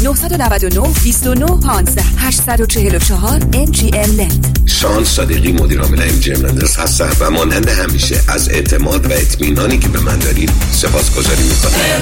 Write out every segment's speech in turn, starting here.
999 29 15 844 MGM لند. شان صادقی مدیر عامل MGM لندرز هستم و مانند همیشه از اعتماد و اطمینانی که به من دارید سپاسگزاری میکنم.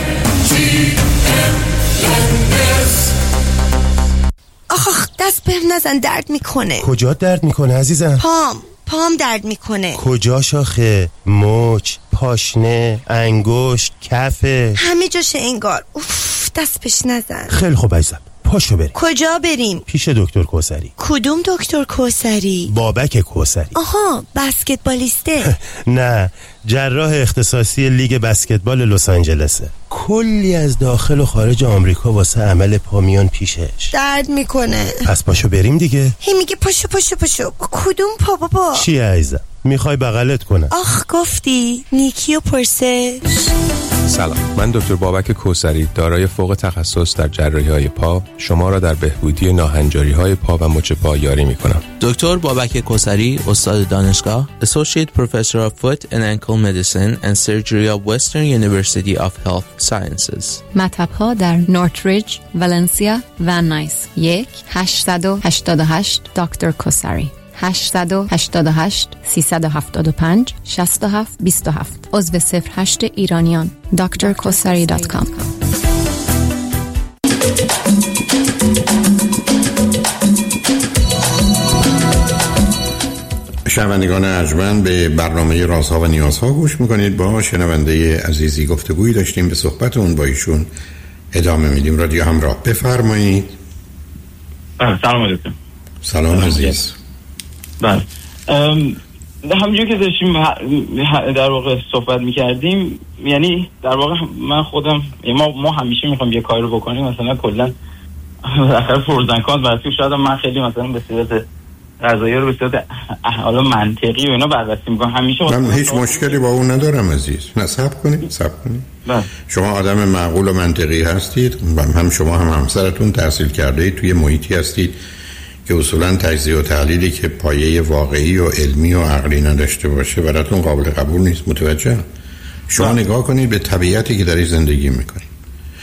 آخ دست بهم نزن، درد میکنه. کجا درد میکنه عزیزم؟ پام درد میکنه. کجا شاخه؟ مچ، پاشنه، انگشت، کفه، همه جاشه انگار. اوف دست بهش نزن. خیلی خوب عزیزم، پاشو بریم. کجا بریم؟ پیش دکتر کوثری. کدوم دکتر کوثری؟ بابک کوثری. آها بسکتبالیسته. نه، جراح اختصاصی لیگ بسکتبال لس آنجلسه. کلی از داخل و خارج آمریکا واسه عمل پا میان پیشش. درد میکنه. پس پاشو بریم دیگه. هی میگه پاشو. کدوم پا بابا؟ چیه عزیزم؟ میخوای بغلت کنم؟ آخ گفتی نیکی و پرسش. سلام، من دکتر بابک کوثری دارای فوق تخصص در جراحی‌های پا شما را در بهبودی ناهنجاری‌های پا و مچ پا یاری می‌کنم. دکتر بابک کوثری استاد دانشگاه Associate Professor of Foot and Ankle Medicine and Surgery of Western University of Health Sciences. مطب‌ها در نورتریج، ولنسیا و نایس. 1-888 دکتر کوثری 888 375 67 27 عضو 08 ایرانیان drkosari.com. شنوندگان ارجمند به برنامه رازها و نیازها گوش میکنید. با شنونده عزیزی گفتگویی داشتیم، به صحبتون با ایشون ادامه میدیم. رادیو همراه، بفرمایید. سلام علیکم. سلام عزیز. بله، همونجور که داشتیم در واقع صحبت میکردیم، یعنی در واقع من خودم ما همیشه میخوام یه کاری رو بکنیم، مثلا کلا بالاخره فرزنکات بررسی، شاید من خیلی مثلا به صورت قضایی رو به صورت حالا منطقی و اینا بررسی میکنم همیشه. من هیچ مشکلی با اون ندارم عزیز. نه صبر کنید. شما آدم معقول و منطقی هستید و هم شما هم همسرتون تحصیل کرده اید، توی محیطی هستید که اصولا تجزیه و تحلیلی که پایه واقعی و علمی و عقلی نداشته باشه براتون قابل قبول نیست. متوجه؟ شما نگاه کنید به طبیعتی که داری زندگی میکنید.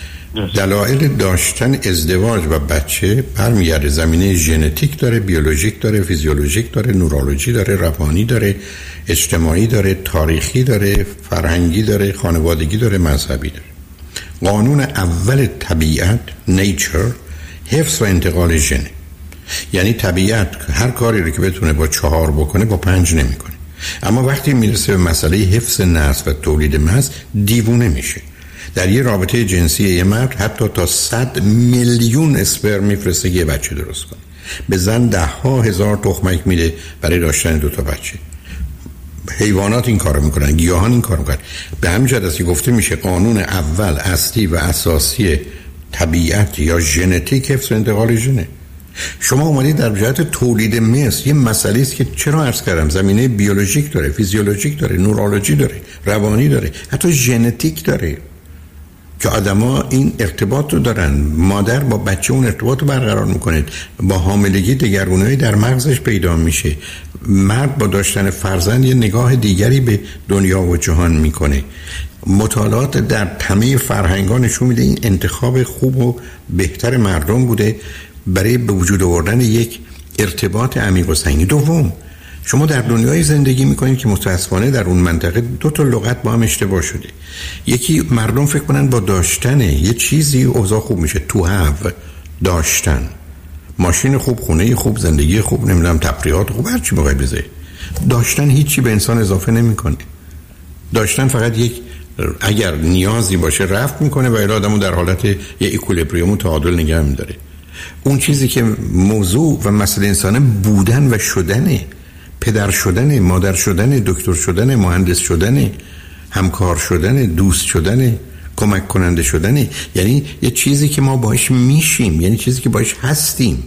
دلایل داشتن ازدواج و بچه برمیگرده زمینه ژنتیک داره، بیولوژیک داره، فیزیولوژیک داره، نورولوژی داره، روانی داره، اجتماعی داره، تاریخی داره، فرهنگی داره، خانوادگی داره، مذهبی داره. قانون اول طبیعت نیچر حفظ و انتقال ژن. یعنی طبیعت هر کاری رو که بتونه با 4 بکنه با 5 نمیکنه. اما وقتی میرسه به مسئله حفظ نسل و تولید محض دیوونه میشه. در یه رابطه جنسی یه مرد حتی تا 100 میلیون اسپرم میفرسته یه بچه درست کنه. به زن 10,000 تخمک میده برای داشتن 2 تا بچه. حیوانات این کارو میکنن، گیاهان این کارو میکنن. به همین جهت است که گفته میشه قانون اول اصلی و اساسی طبیعت یا ژنتیک حفظ و انتقال ژنه. شما اومدید در جهت تولید مثل یه مسئله است که چرا عرض کردم زمینه بیولوژیک داره، فیزیولوژیک داره، نورولوژی داره، روانی داره، حتی ژنتیک داره که آدما این ارتباط رو دارن. مادر با بچه اون ارتباط رو برقرار میکنه، با حاملگی دگرگونی‌های در مغزش پیدا میشه. مرد با داشتن فرزند یه نگاه دیگری به دنیا و جهان میکنه. مطالعات در همه فرهنگ‌ها نشون میده این انتخاب خوب و بهتر مردم بوده برای به وجود آوردن یک ارتباط عمیق و سنگین. دوم، شما در دنیای زندگی میکنید که متاسفانه در اون منطقه 2 تا لغت با هم اشتباه شده. یکی مردم فکر کنن با داشتن یه چیزی اوضاع خوب میشه. تو have داشتن، ماشین خوب، خونه خوب، زندگی خوب، نمیدونم تفریحات خوب، هر چی بخوای بذاری. داشتن هیچی به انسان اضافه نمیکنه. داشتن فقط یک اگر نیازی باشه رفع میکنه و الی آدمو در حالت یه اکولیبریوم و تعادل نگه میداره. اون چیزی که موضوع و مسئله انسانه بودن و شدنه، پدر شدنه، مادر شدنه، دکتر شدنه، مهندس شدنه، همکار شدنه، دوست شدنه، کمک کننده شدنه. یعنی یه چیزی که ما باهاش میشیم، یعنی چیزی که باهاش هستیم.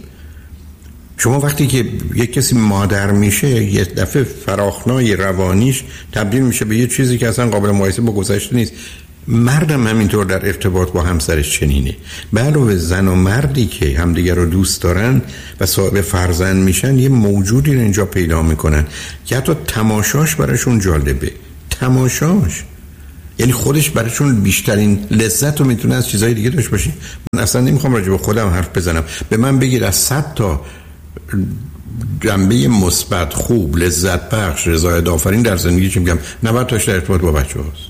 شما وقتی که یک کسی مادر میشه یه دفعه فراخنای روانیش تبدیل میشه به یه چیزی که اصلا قابل مقایسه با گذشته نیست. مردم همینطور در ارتباط با همسرش چنینه. به علاوه زن و مردی که همدیگر رو دوست دارن و صاحب فرزند میشن یه موجودی رو اینجا پیدا میکنن که حتی تماشاش براشون جالبه. تماشاش یعنی خودش براشون بیشترین لذت رو میتونه از چیزهای دیگه داشته باشه. من اصلا نمیخوام راجع به خودم حرف بزنم. به من بگید از 100 تا جنبه مثبت، خوب، لذت بخش، رضایت آفرین در زندگی چی میگم 90 تاش در ارتباط با بچه‌هاست.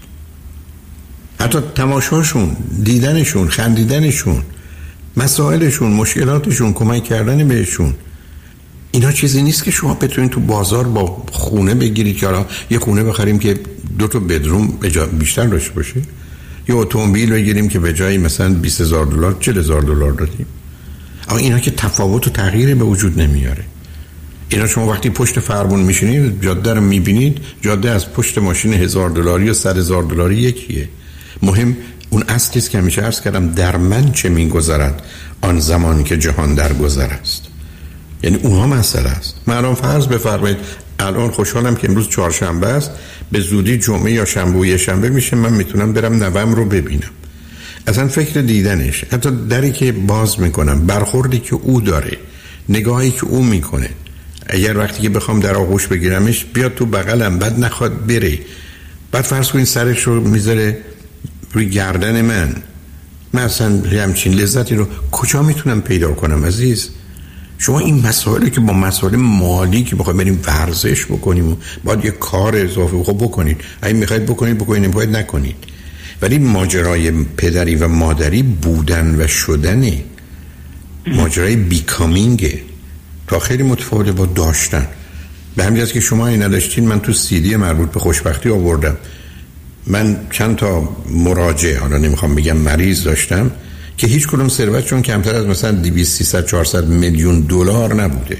حتی تماشاشون، دیدنشون، خندیدنشون، مسائلشون، مشکلاتشون، کمک کردن بهشون. اینا چیزی نیست که شما بتونید تو بازار با خونه بگیرید که حالا یه خونه بخریم که 2 تا بدروم بیشتر داشته باشه، یا اتومبیل بگیریم که به جای مثلا $20,000 $40,000 دادیم. اما اینا که تفاوت و تغییری به وجود نمیاره. اینا شما وقتی پشت فرمون میشینید، جاده رو میبینید، جاده از پشت ماشین $1,000 یا $100,000 یکیه. مهم اون اصلی است که همیشه عرض کردم، در من چه میگذرد آن زمانی که جهان در گذر است. یعنی اونها مسئله است. من الان فرض بفرمایید الان خوشحالم که امروز چهارشنبه است، به زودی جمعه یا شنبه و یه شنبه میشه من میتونم برم نوام رو ببینم. اصلا فکر دیدنش، حتی دری که باز میکنم، برخوردی که او داره، نگاهی که او میکنه، اگر وقتی که بخوام در آغوش بگیرمش بیاد تو بغلم بعد نخواد بره، بعد فرض کنین سرش رو میذاره روی گردن من اصلا همچین لذتی رو کجا میتونم پیدا کنم عزیز؟ شما این مسائلی که با مسائل مالی که بخوایم بریم ورزش بکنیم و باید یه کار اضافه بکنید، اگه میخواید بکنید نمیخواید نکنید. ولی ماجرای پدری و مادری بودن و شدنه، ماجرای بیکامینگه، تا خیلی متفاوته با داشتن. به همین جاست که شما این نداشتین، من تو CD مربوط به خوشبختی آوردم. من چند تا مراجع، حالا نمیخوام بگم مریض، داشتم که هیچ کدوم ثروتشون کمتر از مثلا 200 300 400 میلیون دلار نبوده،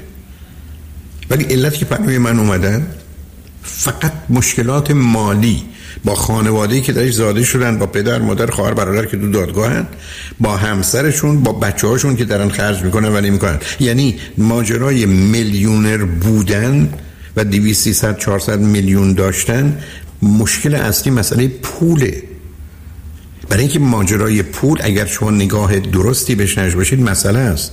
ولی علتی که پنوی من اومدن فقط مشکلات مالی با خانواده‌ای که درش زاده شدن، با پدر، مادر، خواهر، برادر که تو دادگاهن، با همسرشون، با بچه‌هاشون که دارن خرج میکنن و نمیکنن. یعنی ماجرای میلیونر بودن و 200 300 400 میلیون داشتن، مشکل اصلی مسئله پوله. برای اینکه ماجرای پول اگر شما نگاه درستی بهش نشه باشید مسئله است.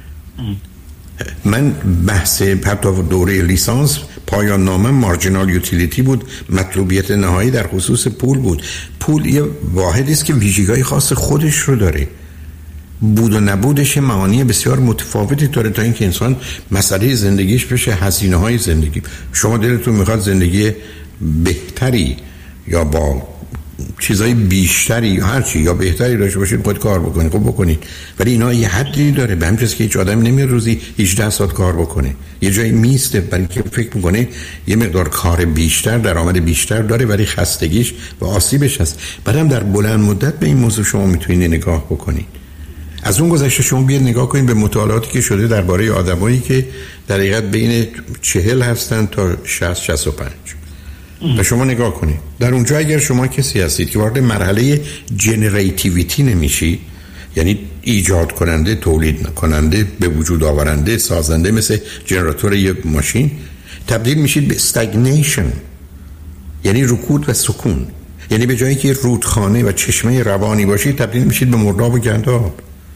من بحث حتی دوره لیسانس پایان نامه مارجینال یوتیلیتی بود، مطلوبیت نهایی در خصوص پول بود. پول یه واحدی است که ویژگی‌های خاص خودش رو داره، بود و نبودش معانی بسیار متفاوتی داره تا اینکه انسان مسئله زندگیش بشه هزینه‌های زندگی. شما دلتون میخواد زندگی بهتری یا با چیزای بیشتری یا هر چی یا بهتری داشته باشید، خود کار بکنید، خب بکنید، ولی اینا یه حدی داره. به همین جاست که هیچ آدم نمیاد روزی 18 ساعت کار بکنه، یه جایی میسته، برای اینکه فکر میکنه یه مقدار کار بیشتر درآمد بیشتر داره، ولی خستگیش و آسیبش هست. بعدم در بلند مدت به این موضوع شما میتونید نگاه بکنید. از اون گذشته شما بیاید نگاه کنید به مطالعاتی که شده درباره آدمایی که در حقیقت بین 40 هستن تا 60 65 و شما نگاه کنید در اونجا اگر شما کسی هستید که وارد مرحله جنریتیویتی نمیشی، یعنی ایجاد کننده، تولید کننده، به وجود آورنده، سازنده، مثل جنراتور یه ماشین، تبدیل میشید به استگنیشن، یعنی رکود و سکون. یعنی به جایی که رودخانه و چشمه روانی باشید تبدیل میشید به مرداب و گنداب،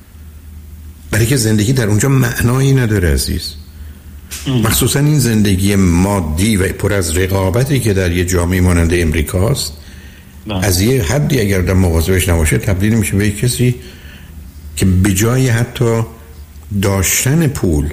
برای که زندگی در اونجا معنایی نداره عزیز. مخصوصا این زندگی مادی و پر از رقابتی که در یه جامعه مانند امریکاست، از یه حدی اگر در مواظبش نباشه تبدیل میشه به کسی که به جای حتی داشتن پول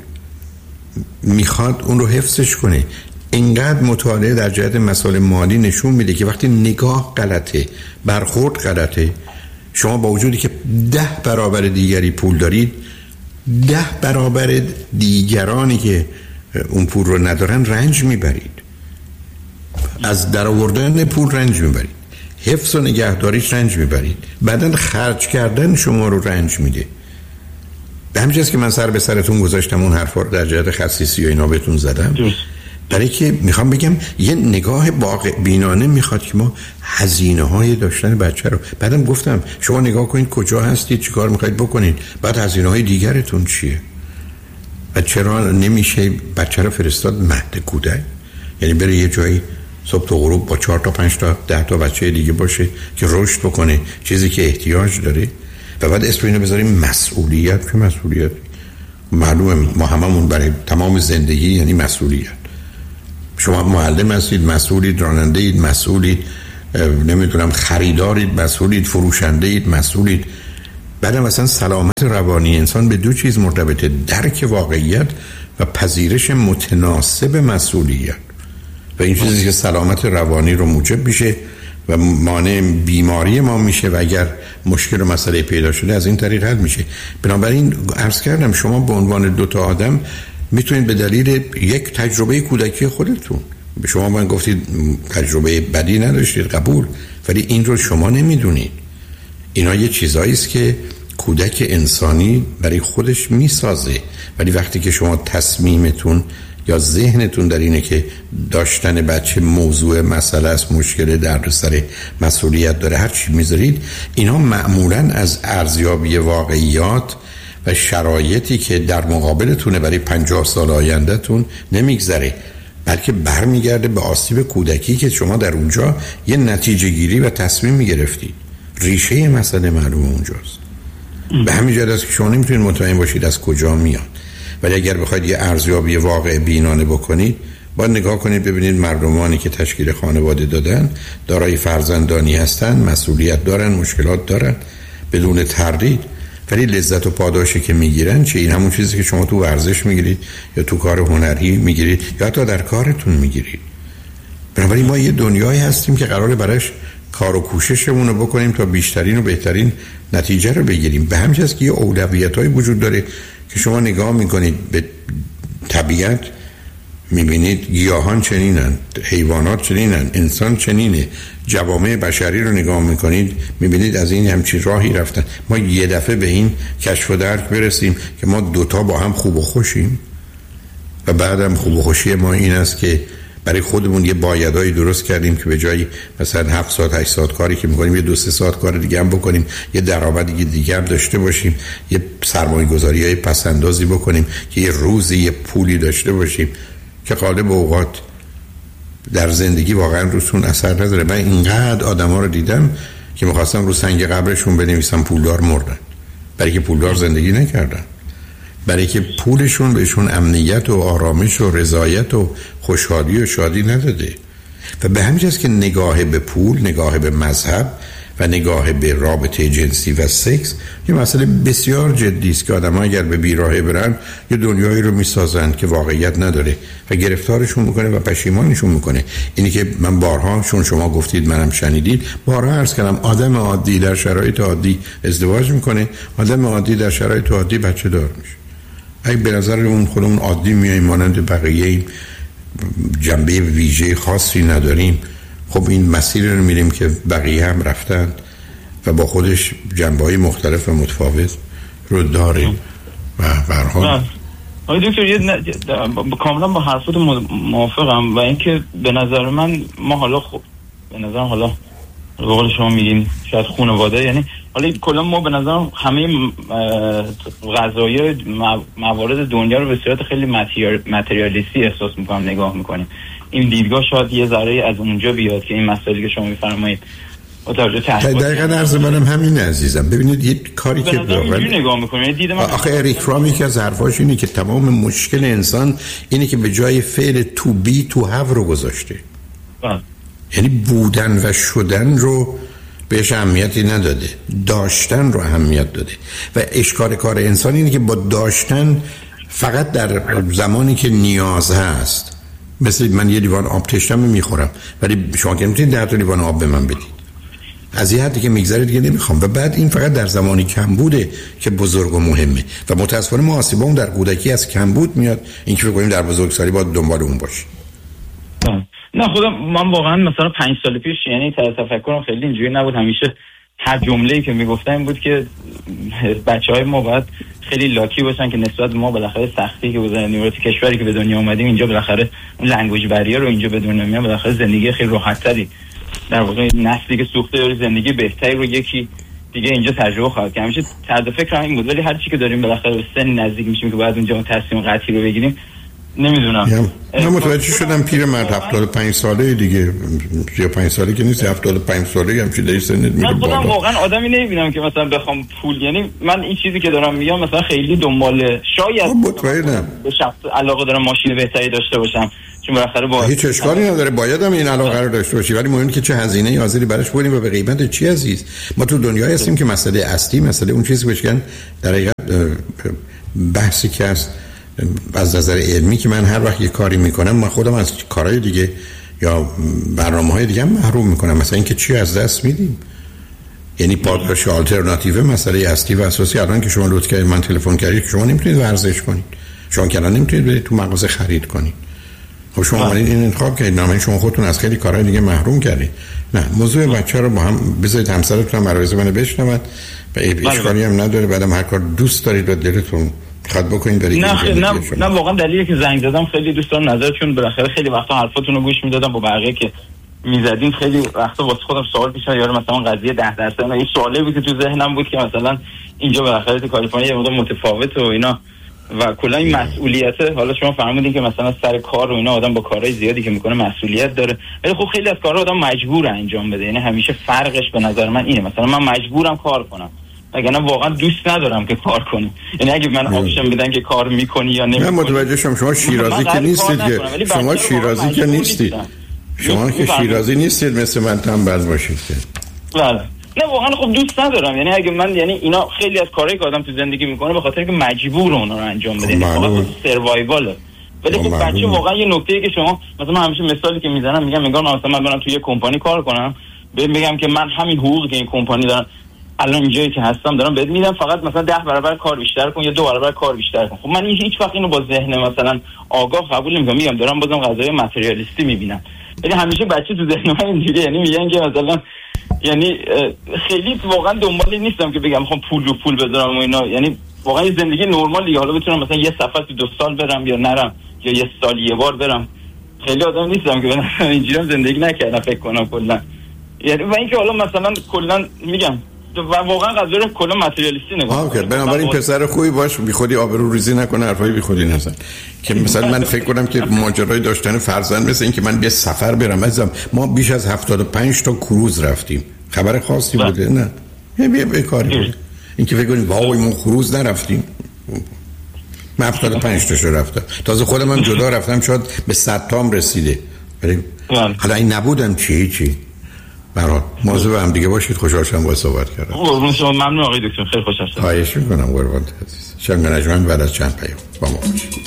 میخواد اون رو حفظش کنه. اینقدر مطالعه در جهت مسائل مالی نشون میده که وقتی نگاه غلطه، برخورد غلطه، شما با وجودی که 10 برابر دیگری پول دارید، 10 برابر دیگرانی که اون پول رو ندارن رنج میبرید. از درآوردن پول رنج میبرید، حفظ و نگهداریش رنج میبرید، بعدن خرج کردن شما رو رنج میده. به همین جاست که من سر به سرتون گذاشتم اون حرفا رو در جهت خصیصی و اینا بهتون زدم، برای که میخوام بگم یه نگاه واقع بینانه میخواد که ما هزینه های داشتن بچه رو، بعدم گفتم شما نگاه کنید کجا هستید، چیکار میخواید بکنید، بعد هزینه های دیگرتون چیه و چرا نمیشه بچه رو فرستاد مهد کودک، یعنی بره یه جایی صبح تا غروب با 4 تا 5 تا 10 تا بچه دیگه باشه که رشد بکنه، چیزی که احتیاج داره، و بعد اسم اینو بذاریم مسئولیت. که مسئولیت معلومه ما هممون برای تمام زندگی یعنی مسئولیت. شما معلم هستید، مسئولید، راننده اید، مسئولید، نمیدونم خریدارید مسئولید، فروشندهید مسئولید. بعدم مثلا سلامت روانی انسان به دو چیز مرتبطه: درک واقعیت و پذیرش متناسب مسئولیت. و این چیزی که سلامت روانی رو موجب میشه و مانع بیماری ما میشه و اگر مشکل و مسئله پیدا شده از این طریق حل میشه. بنابراین عرض کردم شما به عنوان دو تا آدم میتونید به دلیل یک تجربه کودکی خودتون، به شما من گفتید تجربه بدی نداشتید، قبول، ولی این رو شما نمیدونید. اینا یه چیزایی است که کودک انسانی برای خودش میسازه، ولی وقتی که شما تصمیمتون یا ذهنتون در اینه که داشتن بچه موضوع مسئله است، مشکل، دردسر، مسئولیت داره، هر چی میذارید، اینا معمولاً از ارزیابی واقعیات و شرایطی که در مقابلتونه برای 50 سال آیندهتون نمیگذره، بلکه برمیگرده به آسیب کودکی که شما در اونجا یه نتیجه گیری و تصمیم میگرفتید. ریشه مسئله معلومه اونجاست. به همین جهت است که شما نمیتونید مطمئن باشید از کجا میاد. ولی اگر بخواید یه ارزیابی واقع بینانه بکنید، باید نگاه کنید ببینید مردمانی که تشکیل خانواده دادن دارای فرزندانی هستن، مسئولیت دارن، مشکلات دارن، بدون تردید، ولی لذت و پاداشی که میگیرن چه؟ این همون چیزی که شما تو ورزش میگیرید یا تو کار هنری میگیرید یا حتی در کارتون میگیرید. بنابراین ما یه دنیایی هستیم که قراره براش کار و کوششمون رو بکنیم تا بیشترین و بهترین نتیجه رو بگیریم. به همین جاست که یه اولویت‌هایی وجود داره که شما نگاه میکنید به طبیعت، میبینید گیاهان چنینن، حیوانات چنینن، انسان چنینه، جوامع بشری رو نگاه میکنید میبینید از این همچین راهی رفتن. ما یه دفعه به این کشف و درک برسیم که ما دوتا با هم خوب و خوشیم و بعدم خوب و خوشی ما این است که برای خودمون یه بایدایی درست کردیم که به جای مثلا 7 ساعت 8 ساعت کاری که میکنیم یه 2-3 ساعت کار دیگه هم بکنیم، یه درآمدی دیگه هم داشته باشیم، یه سرمایه‌گذاری‌های پسندازی بکنیم که یه روزی یه پولی داشته باشیم که غالب اوقات در زندگی واقعا روشون اثر نداره. من اینقدر آدما رو دیدم که می‌خواستم رو سنگ قبرشون بنویسم پولدار مردن، برای که پولدار زندگی نکردن، برای که پولشون بهشون امنیت و آرامش و رضایت و خوشحالی و شادی نداده. و به همین جاست که نگاه به پول، نگاه به مذهب و نگاه به رابطه جنسی و سکس یه مسئله بسیار جدی است که آدم‌ها اگر به بیراهه برن یه دنیایی رو میسازن که واقعیت نداره و گرفتارشون میکنه و پشیمانشون میکنه. اینی که من بارها چون شما گفتید منم شنیدید، بارها عرض کردم آدم عادی در شرایط عادی ازدواج میکنه، آدم عادی در شرایط عادی بچه دار میشه. اگه به نظر اون خودمون عادی میاییم مانند بقیه جنبه ویژه خاصی نداریم، خب این مسیر رو میریم که بقیه هم رفتن و با خودش جنبه‌های مختلف و متفاوت رو داره. و به هر حال آقای دکتر کاملا با حرفات موافقم و اینکه به نظر من ما حالا خب به نظر حالا به قول شما میگین شاید خانواده، یعنی حالا کلا ما به نظر همه قضايا موارد دنیا رو به صورت خیلی متریالیستی احساس میکنم نگاه میکنیم. این دیدگاه شاید یه ذره از اونجا بیاد که این مسائلی که شما میفرمایید دقیقاً عرض منم همین عزیزم. ببینید یه کاری که واقعا نگاه میکنید دیدم آخه اریک فرام یکی از حرفاش اینه که تمام مشکل انسان اینه که به جای فعل تو بی تو هاو رو گذاشته. یعنی بودن و شدن رو بهش اهمیتی نداده، داشتن رو اهمیت داده و اشکال کار انسان اینه که با داشتن فقط در زمانی که نیاز هست، مثل من یه لیوان آب تشنمه میخورم ولی شما که نمیتونید 10 لیوان آب به من بدید، از یه حدی که میگذره دیگه نمیخوام. و بعد این فقط در زمانی کمبوده که بزرگ و مهمه و متاسفانه ما آسیبمون در کودکی از کمبود میاد، این که بگیم در بزرگسالی باید دنبال اون باشیم. نه خودم من واقعا مثلا 5 سال پیش یعنی تفکرم خیلی اینجوری نبود، همیشه هر جمله‌ای که میگفتم این بود که بچهای ما باید خیلی لاکی باشن که نسبت به ما بالاخره سختی که گذروندیم، کشوری که به دنیا اومدیم اینجا بالاخره اون لنگویج بریر رو اینجا به دنیا میاد، بالاخره زندگی خیلی راحت‌تری در واقع نسلی که سوخته داره زندگی بهتری رو یکی دیگه اینجا تجربه خواهد کرد. همیشه طرز فکر این بود، ولی هر چی که داریم بالاخره به سن نزدیک میشیم که بعد اونجا تصمیم قطعی رو بگیریم. نمیدونم من متوجه شدم پیرمرد 75 ساله دیگه، 35 ساله که نیست، 75 ساله هم چه در سنت میره بالا. من واقعا آدمی نمیبینم که مثلا بخوام پول، یعنی من این چیزی که دارم میگم مثلا خیلی دنبال شاید مطمئنم به شخص علاقه دارم ماشین بهتری داشته باشم، چون بالاخره با هیچ اشکالی نداره، باید هم این علاقه رو داشته باشی، ولی مهم که چه هزینه‌ای حاضری براش بدیم و به قیمت چی عزیز. ما تو دنیایی هستیم که مسئله اصلی، مسئله اون چیزی بهش میگن در حقیقت بحثی که است از نظر علمی که من هر وقت یه کاری میکنم من خودم از کارهای دیگه یا برنامه‌های دیگه محروم میکنم. مثلا اینکه چی از دست میدیم، یعنی پاداش آلترناتیو مسئله اصلی و اساسی. الان که شما لطف کردید من تلفن کردید که شما نمیتونید ورزش کنید، شما که الان نمیتونید برید تو مغازه خرید کنید. خب شما این انتخاب کردید، نامه شما خودتون از خیلی کارهای دیگه محروم کردید. نه، موضوع بچه رو با هم بذارید همسرتون هم عرایض منو بشنوند و اشکالی هم نداره. بعدم هر کار دوست دارید و دلتون خواهد بکنید برید. نه واقعا دلیلی که زنگ زدم خیلی دوست دارم نظرتون، بالاخره خیلی وقتا حرفاتون رو گوش میدادم با بقیه که میزدین، خیلی وقتا واسه خودم سوال پیش میاد، یارو مثلا قضیه 10% این سوالی بود که تو ذهنم بود که مثلا اینجا بالاخره تو کالیفرنیا یه مقدار متفاوته و اینا و کلا این مسئولیته. حالا شما فهمیدین که مثلا سر کار و اینا آدم با کارهای زیادی که میکنه مسئولیت داره، ولی خب خیلی از کارها آدم مجبور انجام بده. یعنی همیشه فرقش به نظر من اینه، مثلا من مجبورم کار کنم اگر واقعا دوست ندارم که کار کنم. یعنی اگه من آپشن بدن که کار میکنی یا نمیکنی. من متوجه شدم شما شیرازی که نیستید، که شما شیرازی که نیستید، شما که شیرازی نیستید مثل من تنبل باشید که. بله نه واقعا خب دوست ندارم. یعنی اگه من یعنی اینا خیلی از کارهایی که آدم تو زندگی میکنه به خاطر اینکه مجبور اونا رو انجام بده، یعنی سروایواله. ولی خب بچه واقعا یه نکته‌ای که شما مثلا من همیشه مثالی که میزنم میگم انگار مثلا من برم توی یه کمپانی کار کنم، بگم که من همین حقوقی که این کمپانی دارن الان اینجایی که هستم دارم بهت میدم، فقط مثلا 10 برابر کار بیشتر کن یا 2 برابر کار بیشتر کن. خب من هیچ وقت اینو با ذهن مثلا آگاه قبول نمیکنم، میگم دارم بازم قضايا ماتریالیستی میبینم. ولی همیشه بچه تو ذهن من اینجوریه، یعنی میگن که مثلا یعنی خیلی واقعا دنبال نیستم که بگم میخوام پول بذارم و اینا. یعنی واقعا یه زندگی نرمالی، حالا بتونم مثلا یه سفر تو 2 سال برم یا نرم یا یه سال یه بار برم. خیلی آدم نیستم که اینجوری زندگی نکردم فکر کنم کلا. یعنی و اینکه حالا مثلا کلا میگم و واقعا قضیه رو کلا ماتریالیستی نگاه می‌کنم. بنابراین پسر خوبی باش، بیخودی آبروریزی نکنه، حرفای بیخودی نزن. که مثلا من فکر کنم که ماجرای داشتن فرزند مثل این که من به سفر برم، عزیزم ما بیش از 75 تا کروز رفتیم، خبر خاصی بوده؟ نه یه کاری بود. این که فکر کنیم وای ما کروز نرفتیم، من 75 تاشو رفتم، تازه خودم هم جدا رفتم، شاید به 100 تام رسیده. حالا این نبودم چی برات موضوع هم دیگه باشید. خوشحال شدم با صحبت کردم. شما ممنون آقای دکتر، خیلی خوشحال شدم. خواهش می‌کنم قربانت عزیز. شنگ نجمن بعد از چند پیام با ما باشید.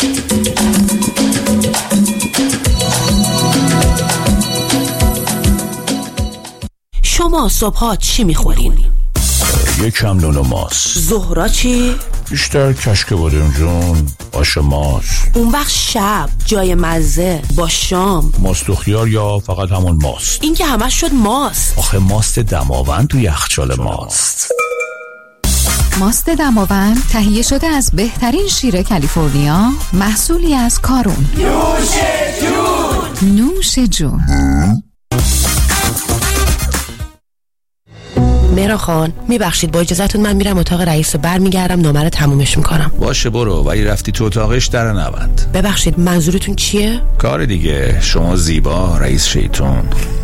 شما صبحات چی می‌خورین؟ یکم نون و ماست. ظهرا چی؟ بیشتر کشک بادم جون، آش ماست. اون وقت شب جای مزه با شام ماست و خیار یا فقط همون ماست؟ این که همش شد ماست. آخه ماست دماوند تو یخچال ماست. ماست دماوند تهیه شده از بهترین شیر کالیفرنیا، محصولی از کارون. نوش جون. مهران خان میبخشید با اجازهتون من میرم اتاق رئیس و برمیگردم نامه رو تمومش میکنم. باشه برو، ولی رفتی تو اتاقش در نبند. ببخشید منظورتون چیه؟ کار دیگه، شما زیبا رئیس شیطون.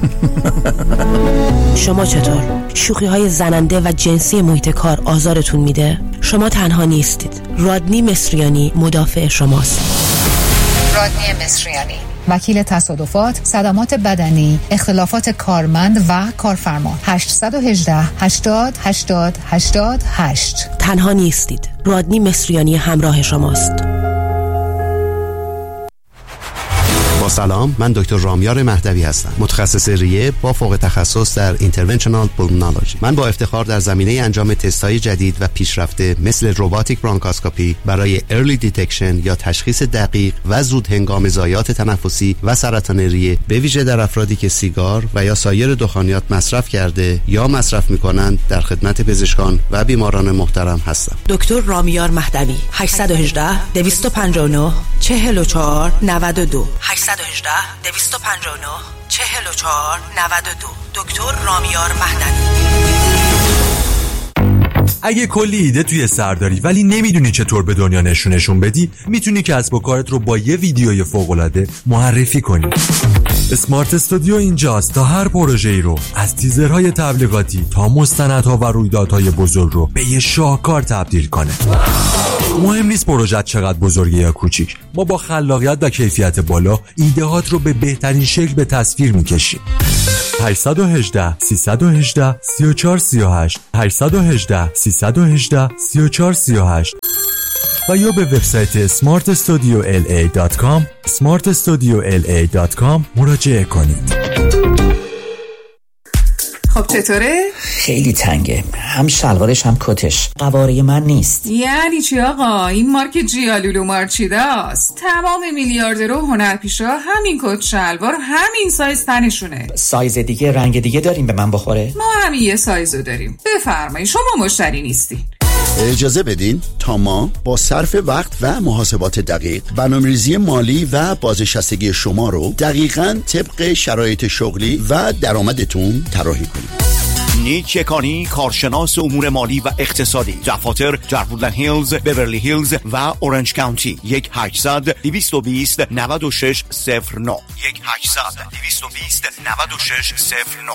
شما چطور؟ شوخی های زننده و جنسی محیط کار آزارتون میده؟ شما تنها نیستید. رادنی مصریانی مدافع شماست. رادنی مصریانی، وکیل تصادفات، صدمات بدنی، اختلافات کارمند و کارفرما. 818 80 80 88. تنها نیستید. رادنی مصریانی همراه شماست. با سلام، من دکتر رامیار مهدوی هستم، متخصص ریه با فوق تخصص در اینترونشنال پولمونولوژی. من با افتخار در زمینه انجام تست‌های جدید و پیشرفته مثل روباتیک برونکاسکوپی برای ارلی دیتکشن یا تشخیص دقیق و زود هنگام ضایعات تنفسی و سرطان ریه، به ویژه در افرادی که سیگار و یا سایر دخانیات مصرف کرده یا مصرف می‌کنند، در خدمت پزشکان و بیماران محترم هستم. دکتر رامیار مهدوی، 818 259 44 92. 818 259 44 92. دکتر رامیار مهدوی. اگه کلی ایده توی سر داری ولی نمیدونی چطور به دنیا نشونشون بدی، میتونی کسب و کارت رو با یه ویدیوی فوق‌العاده معرفی کنی. اسمارت استودیو اینجاست تا هر پروژه‌ای رو از تیزرهای تبلیغاتی تا مستندها و رویدادهای بزرگ رو به یه شاهکار تبدیل کنه. مهم نیست پروژه چقدر بزرگه یا کوچیک، ما با خلاقیت و کیفیت بالا ایده‌هات رو به بهترین شکل به تصویر می‌کشیم. 818 318 3438 818 318 3438 و یا به وبسایت smartstudiola.com smartstudiola.com مراجعه کنید. خب چطوره؟ خیلی تنگه، هم شلوارش هم کتش قواره من نیست. یعنی چی آقا؟ این مارک جیالولو مارچیداست. تمام میلیاردرها و هنرپیشا همین کت شلوار همین سایز تنشونه. سایز دیگه رنگ دیگه داریم به من بخوره؟ ما همین یه سایزو داریم. بفرمایید، شما مشتری نیستین. اجازه بدین تا ما با صرف وقت و محاسبات دقیق برنامه‌ریزی مالی و بازنشستگی شما رو دقیقاً طبق شرایط شغلی و درآمدتون طراحی کنیم. نیک یکانی، کارشناس امور مالی و اقتصادی، دفاتر در وودلند هیلز، بیورلی هیلز و اورنج کانتی. 1-800-220-9609 1-800-220-9609.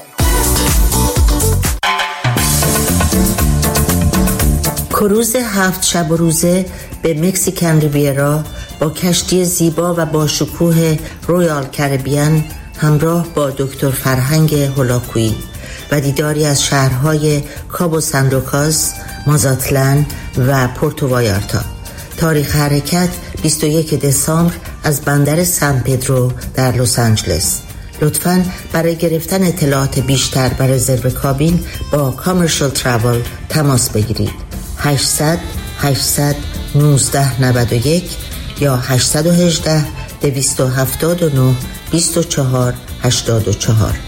کروز 7 شب و روزه به مکسیکن ریویرا با کشتی زیبا و با شکوه رویال کربیان همراه با دکتر فرهنگ هولاکویی و دیداری از شهرهای کابو سان لوکاس، مازاتلان و پورتو وایارتا. تاریخ حرکت 21 دسامبر از بندر سان پدرو در لس آنجلس. لطفاً برای گرفتن اطلاعات بیشتر و رزرو کابین با کامرشال تراول تماس بگیرید. 800-819-91 یا 818-279-2484.